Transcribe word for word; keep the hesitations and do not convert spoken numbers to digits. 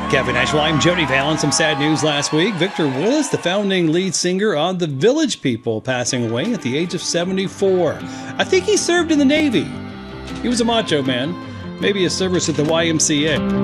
Cafe Nashville, I'm Jody Valen. Some sad news last week. Victor Willis, the founding lead singer of the Village People, passing away at the age of seventy-four. I think he served in the Navy. He was a macho man. Maybe a service at the Y M C A.